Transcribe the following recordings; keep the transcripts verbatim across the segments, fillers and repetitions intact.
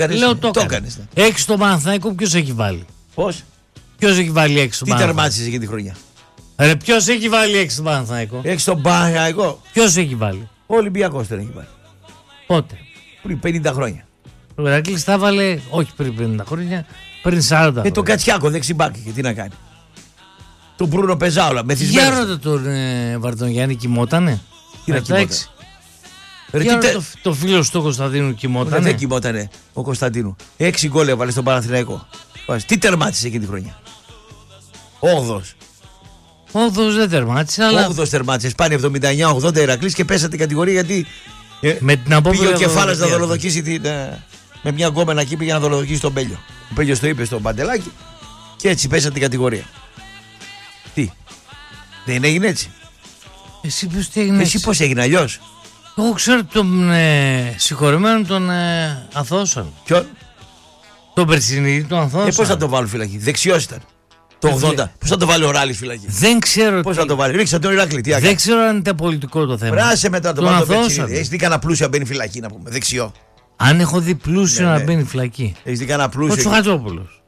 Λέω το έκανε. Έξι το Παναθηναϊκό, ποιος έχει βάλει? Πώς? Ποιος έχει βάλει έξι το Παναθηναϊκό? Τι τερμάτισες εκείνη τη χρονιά? Ρε, ποιος έχει βάλει έξι το Παναθηναϊκό? Έξι το Παναθηναϊκό. Ποιος έχει βάλει? Ο Ολυμπιακός τον έχει βάλει. Πότε? Πριν πενήντα χρόνια. Ο Ηρακλής τα βάλε, όχι πριν πενήντα χρόνια, πριν σαράντα χρόνια. Ε, τον Κατσιάκο δεξιμπάκι και τι να κάνει. Τον Μπρούνο Πεζάουλα, μεθυσμένος. Για ρώτα τον ε, Βαρτονιάννη, κοιμότανε? Τι να κοιμότανε? Ρε, για ρώτα το, το φίλο του Κωνσταντίνου, κοιμότανε? Δεν κοιμότανε ο Κωνσταντίνου. Έξι γκολ έβαλε στον Παναθηναϊκό. Τι τερμάτισε εκείνη τη χρονιά? Όγδος. Όγδος δεν τερμάτισε, αλλά. Όγδος τερμάτισε. Πάνε εβδομήντα εννιά ογδόντα Ηρακλής και πέσατε την κατηγορία γιατί. Με την πήγε ο Κεφάλας να δολοδοκίσει την. Με μια γκόμενα εκεί πήγε να δολοδοκίσει τον Μπέλιο. Ο Μπέλιος το είπε στον Παντελάκη και έτσι πέσατε την κατηγορία. Τι? Δεν έγινε έτσι? Εσύ πώς τι έγινε? Εσύ πώς έγινε αλλιώς? Εγώ ξέρω τον ε, συγχωρεμένο τον ε, αθώσαν. Ποιον? Τον Περσινίδη τον αθώσαν. Ε, πώς θα τον βάλουν φυλακή? Δεξιός ήταν. Το ογδόντα. Πώς θα το βάλει ο Ράλης φυλακή? Δεν ξέρω. Πώς θα το βάλει? Ρίξα τον Ηράκλη. Τι δεν ξέρω αν ήταν πολιτικό το θέμα. Πράσε μετά τον Παντό Περσινίδη. Έχεις δει κανένα πλούσιο να μπαίνει φυλακή, να πούμε? Δεξιό. Αν έχω δει πλούσιο ναι, να ναι. μπαίνει φυλακή. Έχεις δει κανένα πλούσιο? Ο Τσουχατζόπουλος.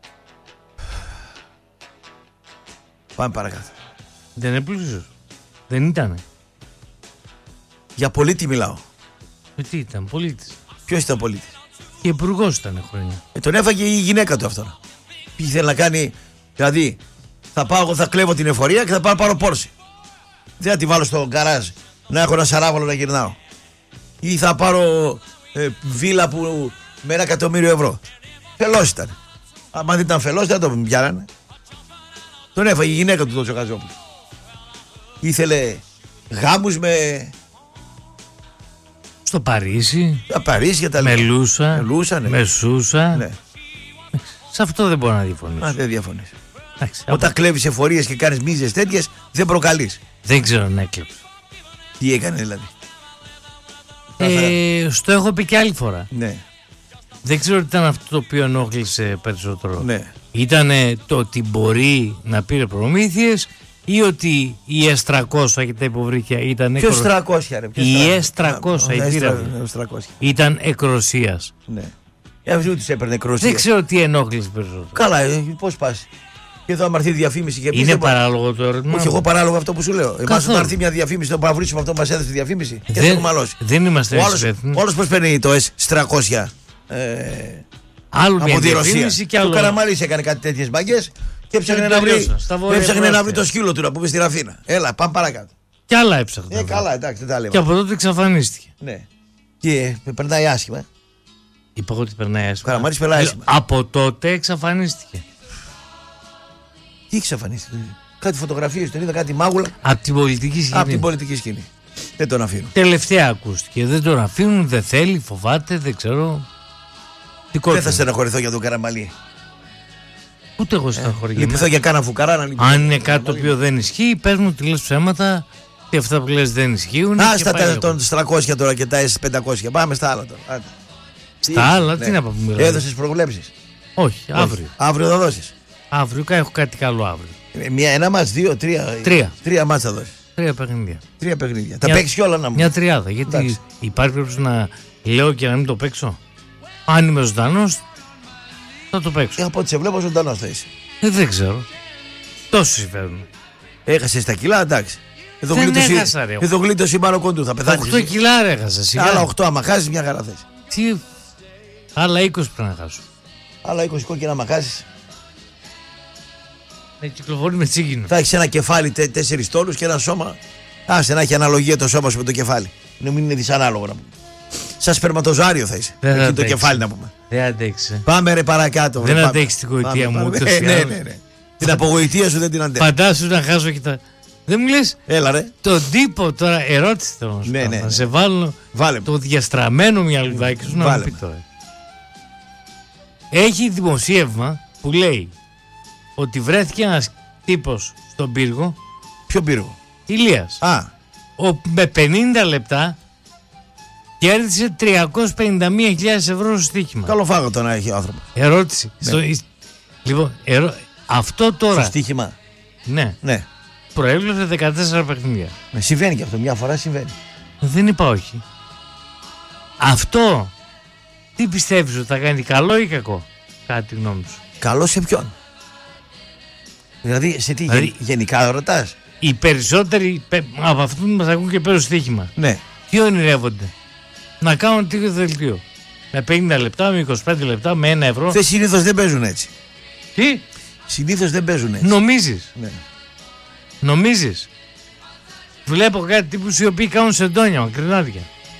Πάμε παρακάτω. Δεν είναι πλούσιος? Δεν ήτανε? Για πολίτη μιλάω. Ε, τι ήταν? Πολίτης. Ποιος ήταν πολίτης? Και υπουργός ήταν χρόνια. Ε, τον έφαγε η γυναίκα του αυτό. Πήγε θέλει να κάνει. Δηλαδή, θα πάω εγώ, θα κλέβω την εφορία και θα πάω να πάρω Πόρσε. Δεν θα τη βάλω στο γκαράζ να έχω ένα σαράβολο να γυρνάω. Ή θα πάρω ε, βίλα που με ένα εκατομμύριο ευρώ. Φελός ήταν. Αν δεν ήταν φελός, δεν θα τον πιάνανε. Τον έφαγε η γυναίκα του τον Τσοχαζόπουλο. Ήθελε γάμους με. Στο Παρίσι. Στο Παρίσι και τα με Λούσα. Λούσα, ναι. Με Σούσα. Ναι. Σε αυτό δεν μπορώ να διαφωνήσω. Α, δεν διαφωνείς. Όταν από... κλέβεις εφορίες και κάνεις μίζες τέτοιες, δεν προκαλείς. Δεν ξέρω αν έκλεψε. Τι έκανε δηλαδή? Ε, στο έχω πει και άλλη φορά. Ναι. Δεν ξέρω τι ήταν αυτό το οποίο ενόχλησε περισσότερο. Ναι. Ήτανε το ότι μπορεί να πήρε προμήθειες ή ότι η ες τριακόσια και τα υποβρύχια ήταν. Ποιος τριακόσια ρε? Η ες τριακόσια η πύρα ήταν εκροσίας. Ναι. Ε, αυτοί τους έπαιρνε εκροσία. Δεν ξέρω τι ενόχλησε περισσότερο. Καλά, ε, πώς πας? Και εδώ άμα έρθει διαφήμιση και είναι παράλογο το ερώτημα? Όχι, εγώ παράλογο αυτό που σου λέω. Εμάς όταν έρθει μια διαφήμιση, το να βρίσουμε αυτό που μας έδωσε τη διαφήμιση και δεν, θα μαλώσει. Δεν είμαστε έτσι. Όλος πώς παίρνει το ες τριακόσια ε, άλλο από τη Ρωσία. Και άλλο... Ο Καραμαλής έκανε κάτι τέτοιες μπαγκές και έψαχνε να βρει, έψαχνε να βρει το σκύλο του να πούμε στη Ραφίνα. Έλα, πάμε παρακάτω. Κι άλλα έψαχνε. Ε, καλά, εντάξει, δεν τα λέμε. Και από τότε εξαφανίστηκε. Ναι. Και περνάει άσχημα. Είπα ότι περνάει άσχημα. Καραμαλής περνάει άσχημα. Από τότε εξαφανίστηκε. Τι εξαφανίστηκε? Κάτι φωτογραφίες, τον είδα κάτι μάγουλα. Από την πολιτική σκηνή. Από την πολιτική σκηνή. Δεν τον αφήνουν. Τελευταία ακούστηκε. Δεν τον αφήνουν, δεν θέλει, φοβάται, δεν ξέρω. Δεν θα στεναχωρηθώ για τον Καραμαλή. Ούτε εγώ στεναχωρηθώ. Λυπηθώ για κάνα φουκαρά να λυπηθώ. Αν είναι κάτι το οποίο δεν ισχύει, πες μου ότι λες ψέματα και αυτά που λες δεν ισχύουν. Α, στα των τριακόσια τώρα και τα ες πεντακόσια. Πάμε στα άλλα τώρα. Στα άλλα, τι να πούμε. Έδωσες προβλέψεις? Όχι, αύριο. Αύριο θα δώσεις? Αύριο έχω κάτι καλό αύριο. Μια, ένα μάτς, δύο, τρία. Τρία. Τρία μάτς θα δώσεις. Τρία παιχνίδια. Τρία παιχνίδια. Τα παίξεις όλα να μου. Μια τριάδα. Γιατί εντάξει, υπάρχει περίπτωση να λέω και να μην το παίξω? Αν είμαι ζωντανός, θα το παίξω. Ε, από ό,τι σε βλέπω ζωντανός θα είσαι. Ε, δεν ξέρω. Τόσο συμφέρουν. Έχασες τα κιλά, εντάξει. Εδώ δεν γλίτωση, έχασα ρε. Εδώ γλίτωση μάλλον κοντού, θα πεθάνεις. οκτώ κιλά ρε έχασα σιγά. Άλλα οκτώ άμα χάσεις μια χαρά θέση. Τι, άλλα είκοσι πρέπει να χάσω. Άλλα είκοσι κόκκινα άμα χάσεις. Να κυκλοφορεί με τσίγινο. Θα έχεις ένα κεφάλι τε, τέσσερις τόνους και ένα σώμα. Άσε να έχει αναλογία το σώμα σου με το κεφάλι. Να μην είναι δυσανάλογο να πούμε. Σαν σπερματοζάριο θα είσαι. Δεν εκεί το κεφάλι να πούμε. Δεν αντέξει. Πάμε ρε παρακάτω. Δεν πάμε. αντέξει την γοητεία μου ούτε ναι, ναι, ναι, ναι. Την απογοητεία σου δεν την αντέχει. Φαντάσου να χάσω και τα. Δεν μου λες. Έλα ρε. Τον τύπο τώρα, ερώτηση θέλω να σου ναι, κάνω. ναι, ναι. Να σε βάλω Βάλε το διαστραμμένο μυαλουδάκι σου να μου πει τώρα. Έχει δημοσίευμα που λέει ότι βρέθηκε ένας τύπος στον πύργο. Ποιο πύργο? Ηλίας. Α. Ο, με πενήντα λεπτά κέρδισε τριακόσιες πενήντα μία χιλιάδες ευρώ στο στοίχημα. Καλό φάγωτο να έχει ο άνθρωπος. Ερώτηση. Ναι. Στο, λοιπόν, ερώ, αυτό τώρα. Στο στοίχημα. Ναι. Ναι. Προέβλεψε δεκατέσσερα παιχνίδια. Με συμβαίνει και αυτό. Μια φορά συμβαίνει. Δεν είπα όχι. Αυτό Τι πιστεύεις ότι θα κάνει, καλό ή κακό, κάτι γνώμη σου? Καλό σε ποιον? Δηλαδή σε τι, δηλαδή, γενικά ρωτάς? Οι περισσότεροι από αυτούς που μας ακούν και παίρνουν στοίχημα, ναι. τι ονειρεύονται? Να κάνουν τίγο δελτίο με πενήντα λεπτά, με είκοσι πέντε λεπτά, με ένα ευρώ. Θε συνήθως δεν παίζουν έτσι. Τι? Συνήθως δεν παίζουν έτσι. Νομίζεις? Ναι. Νομίζεις? Βλέπω κάτι τύπους οι οποίοι κάνουν σεντόνια, μακρινάδια.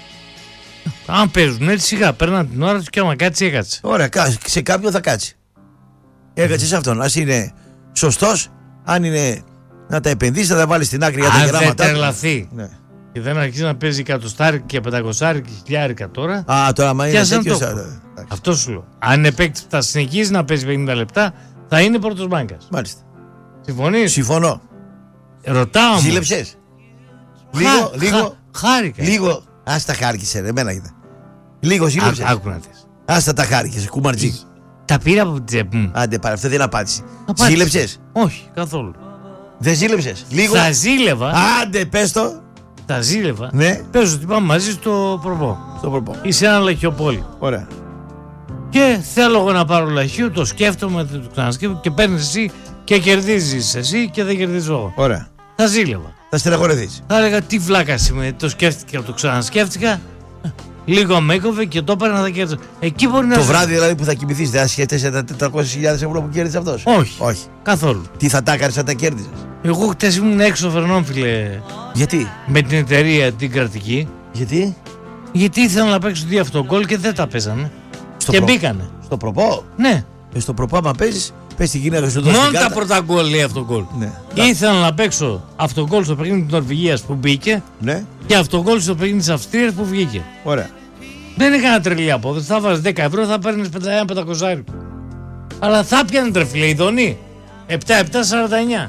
Αν παίζουν έτσι, σιγά παίρναν την ώρα του και άμα κάτσει, έκατσε. Ωραία, σε κάποιον θα κάτσει. Έκατσε σε αυτόν. Ας είναι σωστός, αν είναι να τα επενδύσει, θα τα βάλει στην άκρη για τα γεράματα. Αν δεν τρελαθεί. Ναι. Και δεν αρχίζει να παίζει εκατοστάρικη και πεντακοσάρικη και χιλιάρικα τώρα. Α, τώρα μα είναι τέτοιος. Αυτό σου λέω. Αν επέκτη θα συνεχίζει να παίζει πενήντα λεπτά, θα είναι πρώτος μπάγκας. Μάλιστα. Συμφωνείς? Συμφωνώ. Ρωτάω. Ζήλεψες? Λίγο, χα, λίγο. Χα, χάρηκα. Λίγο. Ας τα χάρηκες, εμένα είδα. Λίγο ζήλεψες. Άκου να δεις. Ας τα τα χάρηκες, κουμαρτζή. Τα πήρα από την τσέπη μου. Άντε πάρε, αυτό δεν είναι απάντηση. Ζήλεψες? Όχι, καθόλου. Δεν ζήλεψες? Λίγο. Θα ζήλευα. Άντε, πες το. Τα ζήλευα. Ναι. Πες ότι πάμε μαζί στο προπό. Στο προπό. Είσαι ένα λαχιοπόλι. Ωραία. Και θέλω εγώ να πάρω λαχείο, το σκέφτομαι, το ξανασκέφτομαι και παίρνεις εσύ και κερδίζεις εσύ και δεν κερδίζω εγώ. Ωραία. Θα ζήλευα. Θα στεναχωρεθείς. Θα έλεγα τι βλάκα είμαι, το σκέφτηκα, το ξανασκέφτηκα. Λίγο με έκοβε και το έπαιρνα να κέρδιζα. Εκεί μπορεί να. Το βράδυ δηλαδή που θα κοιμηθείς, δεν θα σκέφτεσαι τα τετρακόσιες χιλιάδες ευρώ που κέρδισε αυτός? Όχι. Όχι. Καθόλου. Τι θα τα έκανες αν τα κέρδιζες? Εγώ χτες ήμουν έξω φερνών, φίλε. Γιατί? Με την εταιρεία την κρατική. Γιατί? Γιατί ήθελα να παίξω δύο αυτογκόλ και δεν τα παίζανε. Στο και προ... μπήκανε. Στο προπό? Ναι. Ε, στο προπό, άμα παίζεις, πες τη γυναίκα σου. Μόνο τα πρώτα γκολ λέει αυτογκόλ. Ναι. Ήθελα να παίξω αυτογκόλ στο παιχνίδι της Νορβηγίας που μπήκε. Ναι. Και αυτογκόλ στο παιχνίδι της Αυστρίας που βγήκε. Ωραία. Δεν έκανα τρελή απόδοση. Θα βάζεις δέκα ευρώ, θα παίρνεις ένα πεντακόσια. Αλλά θα πιάνε τρεφλέ η Δονή. επτά επτά σαράντα εννιά.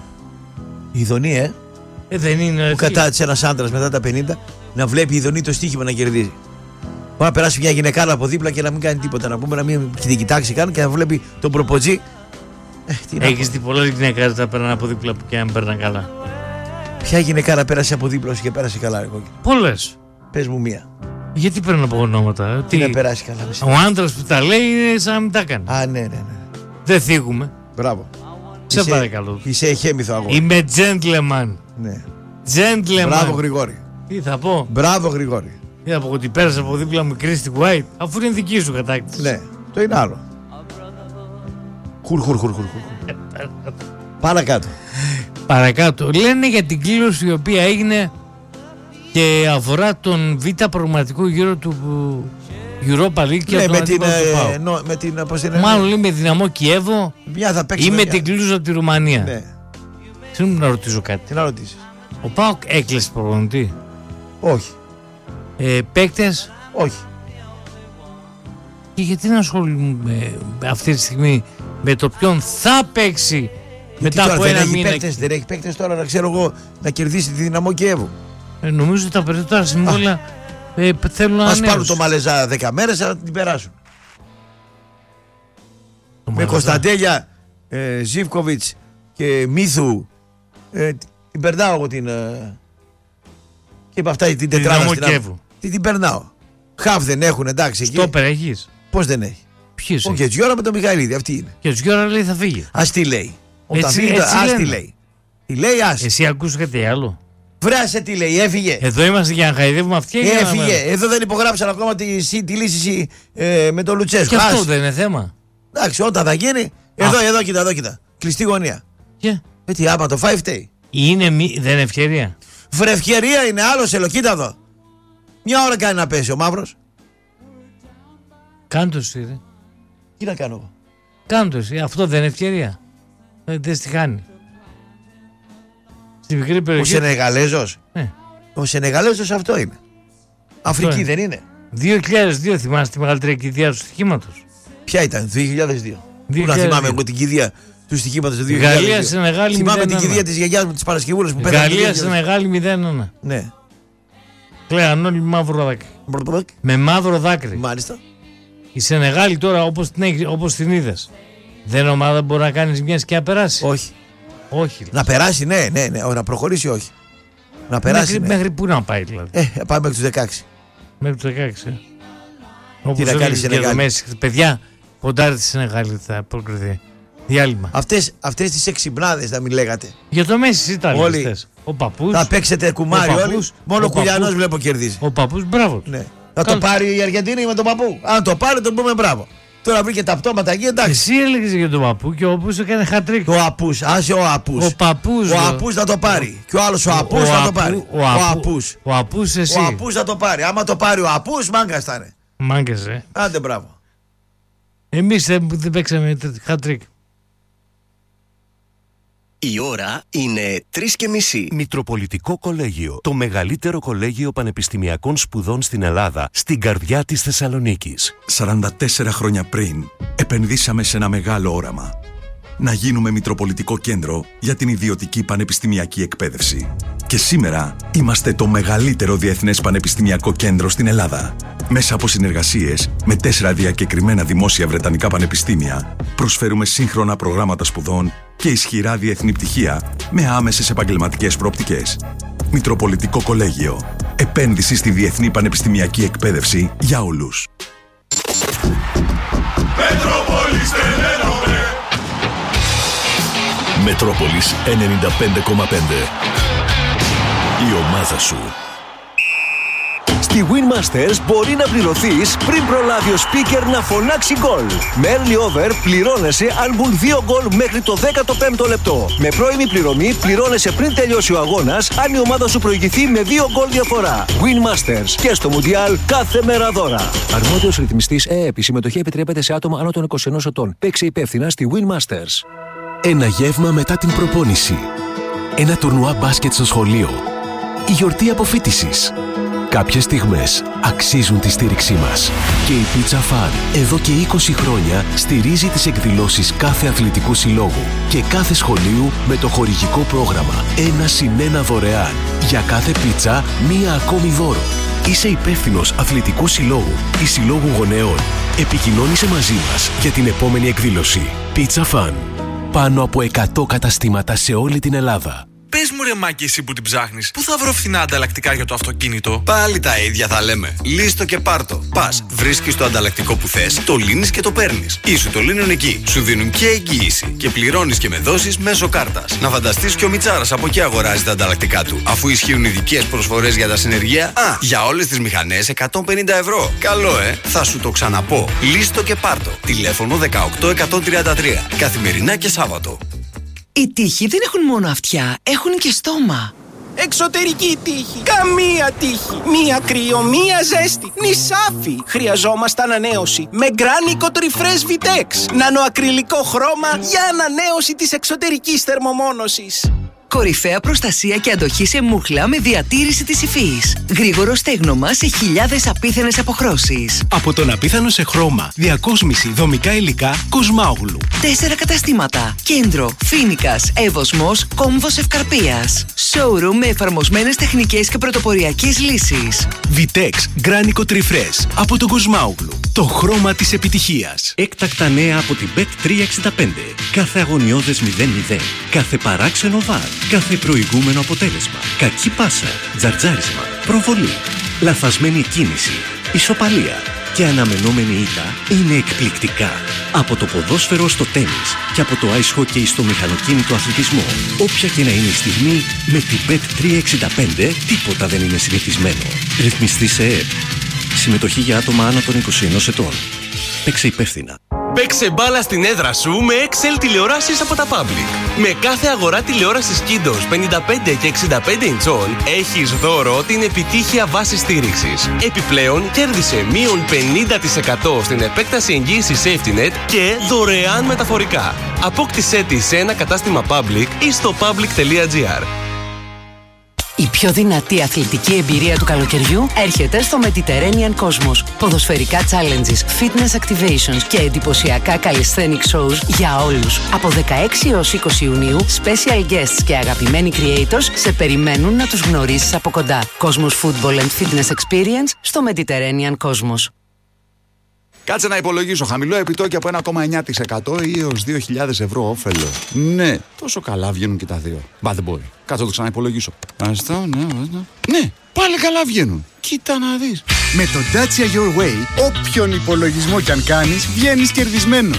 Η Δονή, ε. ε δεν είναι. Που κατάτησε ένας άντρας μετά τα πενήντα να βλέπει η Δονή το στοίχημα να κερδίζει. Μπορεί να περάσει μια γυναικάρα από δίπλα και να μην κάνει τίποτα. Να πούμε να μην την κοιτάξει καν και να βλέπει τον προποτζή. Ε, έχεις δει πολλά γυναικάρες να περνάνε από δίπλα που και αν παίρναν καλά? Ποια γυναικάρα πέρασε από δίπλα και πέρασε καλά, εγώ? Πολλές. Πες μου μία. Γιατί παίρνουν από ονόματα? Τι να περάσει καλά? Ο άντρας που τα λέει είναι σαν να μην τα κάνει. Α, ναι, ναι, ναι. Δεν θίγουμε. Μπράβο. Σε είσαι, παρακαλώ. Είσαι εχέμηθο αγώνα. Είμαι gentleman. Ναι. Gentleman. Μπράβο, Γρηγόρη. Τι θα πω? Μπράβο, Γρηγόρη. Τι θα πω, ότι πέρασε από δίπλα μου Κρίστη White, αφού είναι δική σου κατάκτηση. Ναι, το είναι άλλο. Χουρ, χουρ, χουρ, χουρ. Παρακάτω. Παρακάτω. Λένε για την κλήρωση η οποία έγινε και αφορά τον β' προγραμματικό γύρο του Europa League και ναι, τον με την, του ε, νο, με την, πώς είναι, μάλλον λέει με Δυναμό Κιέβο ή με την Κλούζ από τη Ρουμανία. Ναι. Θέλω να ρωτήσω κάτι. Τι να ρωτήσεις? Ο ΠΑΟΚ έκλεισε προπονητή? Όχι. Ε, παίκτες? Όχι. Και γιατί να ασχολούμαι αυτή τη στιγμή με το ποιον θα παίξει? Γιατί μετά από ένα μήνα. Παίκτες, δεν έχει παίκτες τώρα να ξέρω εγώ να κερδίσει τη Δυναμό Κιέβου. Ε, νομίζω ότι τα περισσότερα συμβόλαια ε, θέλουν να. Ας πάρουν το Μαλεζά δέκα μέρες να την περάσουν. Το με Κωνσταντέλια, ε, Ζίβκοβιτς και Μίθου. Ε, την περνάω εγώ την. Ε, και με αυτά την τετράδα στην Κιέβου. Τι την περνάω. Χαφ δεν έχουν, εντάξει. Στόπερ έχεις? Πώς δεν έχει? Ποιος? Ο Κετζιόρα με τον Μιχαηλίδη, αυτή είναι. Κετζιόρα λέει θα φύγει. Ας τι λέει. Όταν έτσι, φύγει, έτσι ας λένε. τι λέει. Τι λέει, ας. Εσύ ακούς κάτι άλλο? Βράσε τι λέει, έφυγε. Εδώ είμαστε για να χαϊδεύουμε αυτιά. Έφυγε. Εδώ δεν υπογράψαν ακόμα τη, τη λύση ε, με τον Λουτσέσκο. Και αυτό δεν είναι θέμα. Εντάξει, όταν θα γίνει. Εδώ, εδώ, κοίτα, εδώ, κοίτα. Κλειστή γωνία. Και ε, τι, άμα το φάει φταίει. Είναι μη, δεν είναι ευκαιρία. Βρε, ευκαιρία είναι άλλο, σε κοίτα εδώ. Μια ώρα κάνει να πέσει ο μαύρος. Κάντο εσύ. Τι να κάνω εγώ. Κάντο εσύ. Αυτό δεν είναι ευκαιρία. Δεν, δεν στη χάνει. Στη μικρή περιοχή. Ο Σενεγαλέζος. Ναι. Ο Σενεγαλέζος αυτό είναι. Αφρική είναι. δεν είναι. δύο χιλιάδες δύο θυμάσαι τη μεγαλύτερη κηδεία του στοιχήματος? Ποια ήταν, δύο χιλιάδες δύο. Πού να θυμάμαι εγώ την κηδεία του στοιχήματος του δύο χιλιάδες δύο. Γαλλία σε μεγάλη θυμάμαι μηδέν ένα. την κηδεία της γιαγιάς μου της Παρασκευούρας που πέτανε. Γαλλία σε μεγάλη μηδέν ένα. Ναι. Κλαίαν όλοι μαύρο δάκρυ. Μπρρρρρ. Με μαύρο δάκρυ. Μάλιστα. Η Σενεγάλη τώρα όπως την, έχεις, όπως την είδες, δεν ομάδα μπορεί να κάνεις μια και να περάσει? Όχι. Όχι. Να περάσει, ναι, ναι, ναι. Να προχωρήσει, όχι. Να περάσει. Μέχρι, ναι. μέχρι πού να πάει δηλαδή? Ε, πάμε μέχρι τους δεκαέξι. Μέχρι τους δεκαέξι. Τι να κάνει στην Σενεγάλη. Παιδιά, ποντάρετε στη Σενεγάλη θα προκριθεί. Διάλειμμα. Αυτές, αυτές τις εξυπνάδες να μην λέγατε. Για το Μέση ήταν όλοι. Ο παππούς. Θα παίξετε κουμάρι ο όλοι. Μόνο ο Κουλιανός βλέπω κερδίζει. Ο παππούς, μπράβο. Ναι. Θα το πάρει η Αργεντινή με τον παππού. Αν το πάρει, τον πούμε μπράβο. Τώρα βρήκε τα πτώματα εκεί, εντάξει. Εσύ έλεγες για τον παππού και ο παππούς έκανε χατρίκ. Ο απούς, άσε ο απούς. Ο παππούς. Ο απούς θα το πάρει. Και ο άλλος ο απούς θα το πάρει. Ο απούς. Ο απούς εσύ. Ο απούς θα το πάρει. Άμα το πάρει ο απούς, μάγκας θα είναι. Μάγκας, ε. Άντε μπράβο. Εμείς δεν παίξαμε χατρίκ. Η ώρα είναι τρεις και μισή. Μητροπολιτικό Κολέγιο. Το μεγαλύτερο κολέγιο πανεπιστημιακών σπουδών στην Ελλάδα, στην καρδιά της Θεσσαλονίκης. σαράντα τέσσερα χρόνια πριν, επενδύσαμε σε ένα μεγάλο όραμα. Να γίνουμε Μητροπολιτικό Κέντρο για την ιδιωτική πανεπιστημιακή εκπαίδευση. Και σήμερα είμαστε το μεγαλύτερο διεθνές πανεπιστημιακό κέντρο στην Ελλάδα. Μέσα από συνεργασίες με τέσσερα διακεκριμένα δημόσια βρετανικά πανεπιστήμια, προσφέρουμε σύγχρονα προγράμματα σπουδών και ισχυρά διεθνή πτυχία με άμεσες επαγγελματικές προοπτικές. Μητροπολιτικό Κολέγιο. Επένδυση στη διεθνή πανεπιστημιακή εκπαίδευση για όλους. Μετρόπολης ενενήντα πέντε κόμμα πέντε. Η ομάδα σου. Στη Win Masters μπορεί να πληρωθείς πριν προλάβει ο speaker να φωνάξει γκολ. Με early over πληρώνεσαι αν μπουν δύο γκολ μέχρι το δέκατο πέμπτο λεπτό. Με πρώιμη πληρωμή πληρώνεσαι πριν τελειώσει ο αγώνας αν η ομάδα σου προηγηθεί με δύο γκολ διαφορά. Win Masters και στο Μουντιάλ κάθε μέρα δώρα. Αρμόδιος ρυθμιστής ΕΕΠ. Η συμμετοχή επιτρέπεται σε άτομα άνω των είκοσι ενός ετών. Παίξε υπεύθυνα στη Win Masters. Ένα γεύμα μετά την προπόνηση. Ένα τουρνουά μπάσκετ στο σχολείο. Η γιορτή αποφοίτησης. Κάποιες στιγμές αξίζουν τη στήριξή μας. Και η Pizza Fun εδώ και είκοσι χρόνια στηρίζει τις εκδηλώσεις κάθε αθλητικού συλλόγου και κάθε σχολείου με το χορηγικό πρόγραμμα ένα συν ένα δωρεάν. Για κάθε πίτσα μία ακόμη δώρο. Είσαι υπεύθυνος αθλητικού συλλόγου ή συλλόγου γονέων. Επικοινώνησε μαζί μας για την επόμενη εκδήλωση. Pizza Fun. Πάνω από εκατό καταστήματα σε όλη την Ελλάδα. Πες μου ρε Μάκη, εσύ που την ψάχνεις, πού θα βρω φθηνά ανταλλακτικά για το αυτοκίνητο? Πάλι τα ίδια θα λέμε. Λύστο και πάρτο. Πας, βρίσκεις το ανταλλακτικό που θες, το λύνεις και το παίρνεις. Ή σου το λύνουν εκεί. Σου δίνουν και εγγύηση. Και πληρώνεις και με δόσεις μέσω κάρτας. Να φανταστείς και ο Μιτσάρας από εκεί αγοράζει τα ανταλλακτικά του. Αφού ισχύουν ειδικές προσφορές για τα συνεργεία. Α, για όλες τις μηχανές εκατόν πενήντα ευρώ. Καλό, ε! Θα σου το ξαναπώ. Λύστο και πάρτο. Τηλέφωνο δεκαοκτώ εκατόν τριάντα τρία. Καθημερινά και Σάββατο. Οι τοίχοι δεν έχουν μόνο αυτιά, έχουν και στόμα. Εξωτερική τύχη. Καμία τύχη. Μία κρύο, μία ζέστη. Νησάφι. Χρειαζόμαστε ανανέωση. Με Granny Refresh Vitex. Νανοακριλικό χρώμα για ανανέωση της εξωτερικής θερμομόνωσης. Κορυφαία προστασία και αντοχή σε μούχλα με διατήρηση της υφής. Γρήγορο στέγνομα σε χιλιάδες απίθανες αποχρώσεις. Από τον απίθανο σε χρώμα, διακόσμηση, δομικά υλικά, Κοσμάογλου. Τέσσερα καταστήματα. Κέντρο, Φίνικας, Εύωσμος, Κόμβος Ευκαρπίας. Showroom με εφαρμοσμένες τεχνικές και πρωτοποριακές λύσεις. Vitex Granny Refresh από τον Κοσμάογλου. Το χρώμα της επιτυχίας. Έκτακτα νέα από την μπετ τριακόσια εξήντα πέντε. Κάθε αγωνιώδες μηδέν μηδέν. Κάθε παράξενο βαρ. Κάθε προηγούμενο αποτέλεσμα. Κακή πάσα. Τζαρτζάρισμα. Προβολή. Λαθασμένη κίνηση. Ισοπαλία. Και αναμενόμενη ήττα είναι εκπληκτικά. Από το ποδόσφαιρο στο τένις και από το ice hockey στο μηχανοκίνητο αθλητισμό. Όποια και να είναι η στιγμή, με την μπετ τριακόσια εξήντα πέντε τίποτα δεν είναι συνηθισμένο. Ρυθμιστή σε ΕΕΠ. Συμμετοχή για άτομα άνω των είκοσι ενός ετών. Παίξε υπεύθυνα. Παίξε μπάλα στην έδρα σου με εξ ελ τηλεοράσεις από τα Public. Με κάθε αγορά τηλεόρασης Kindos πενήντα πέντε και εξήντα πέντε ιντσών έχεις δώρο την επιτύχεια βάση στήριξης. Επιπλέον κέρδισε μείον πενήντα τοις εκατό στην επέκταση εγγύησης SafetyNet και δωρεάν μεταφορικά. Απόκτησέ τη σε ένα κατάστημα Public ή στο public τελεία gr. Η πιο δυνατή αθλητική εμπειρία του καλοκαιριού έρχεται στο Mediterranean Cosmos. Ποδοσφαιρικά challenges, fitness activations και εντυπωσιακά calisthenic shows για όλους. Από δεκαέξι έως είκοσι Ιουνίου, special guests και αγαπημένοι creators σε περιμένουν να τους γνωρίσεις από κοντά. Cosmos Football and Fitness Experience στο Mediterranean Cosmos. Κάτσε να υπολογίσω. Χαμηλό επιτόκιο από ένα κόμμα εννιά τοις εκατό ή έως δύο χιλιάδες ευρώ όφελο. Ναι, τόσο καλά βγαίνουν και τα δύο. Μπα δεν μπορεί. Κάτσε να το ξαναυπολογίσω. Αυτό, ναι, ναι. Ναι, πάλι καλά βγαίνουν. Κοίτα να δεις. Με το Dacia Your Way, όποιον υπολογισμό κι αν κάνεις, βγαίνεις κερδισμένος.